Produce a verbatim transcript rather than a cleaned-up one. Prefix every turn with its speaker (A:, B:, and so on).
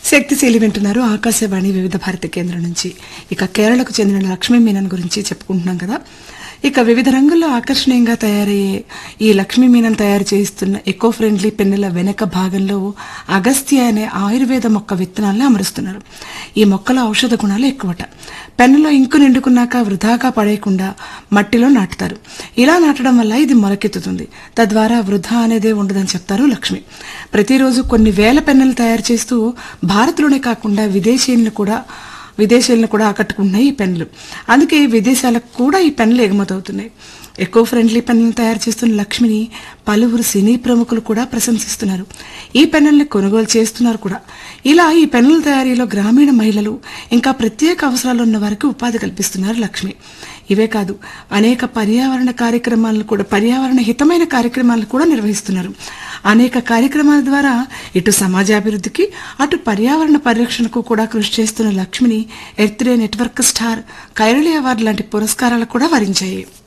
A: శక్తిశీలి వింటున్నారు ఆకాశవాణి వివిధ భారతి కేంద్రం నుంచి. ఇక కేరళకు చెందిన లక్ష్మీ మీనన్ గురించి చెప్పుకుంటున్నాం కదా. ఇక వివిధ రంగుల్లో ఆకర్షణీయంగా తయారయ్యే ఈ లక్ష్మీ మీనన్ తయారు చేస్తున్న ఎకో ఫ్రెండ్లీ పెన్నుల వెనక భాగంలో అగస్త్య అనే ఆయుర్వేద మొక్క విత్తనాలను అమరుస్తున్నారు. ఈ మొక్కల ఔషధ గుణాలు ఎక్కువట. పెన్నులో ఇంకు నిండుకున్నాక వృధాగా పడేయకుండా మట్టిలో నాటుతారు. ఇలా నాటడం వల్ల ఇది మొలకెత్తుతుంది. తద్వారా వృధా అనేదే ఉండదని చెప్తారు లక్ష్మి. ప్రతిరోజు కొన్ని వేల పెన్నులు తయారు చేస్తూ భారత్లోనే కాకుండా విదేశీయులను కూడా విదేశీయులను కూడా ఆకట్టుకుంటున్నాయి ఈ పెన్నులు. అందుకే విదేశాలకు కూడా ఈ పెన్నులు ఎగుమతవుతున్నాయి. ఎకో ఫ్రెండ్లీ పెన్నులను తయారు చేస్తున్న లక్ష్మిని పలువురు సినీ ప్రముఖులు కూడా ప్రశంసిస్తున్నారు. ఈ పెన్నుల్ని కొనుగోలు చేస్తున్నారు కూడా. ఇలా ఈ పెన్నుల తయారీలో గ్రామీణ మహిళలు ఇంకా ప్రత్యేక అవసరాలు ఉన్న వారికి ఉపాధి కల్పిస్తున్నారు లక్ష్మి. ఇవే కాదు, అనేక పర్యావరణ కార్యక్రమాలను కూడా పర్యావరణ హితమైన కార్యక్రమాలను కూడా నిర్వహిస్తున్నారు. అనేక కార్యక్రమాల ద్వారా ఇటు సమాజాభివృద్ధికి అటు పర్యావరణ పరిరక్షణకు కూడా కృషి చేస్తున్న లక్ష్మిని earth day network star, Kairali award లాంటి పురస్కారాలు కూడా వరించాయి.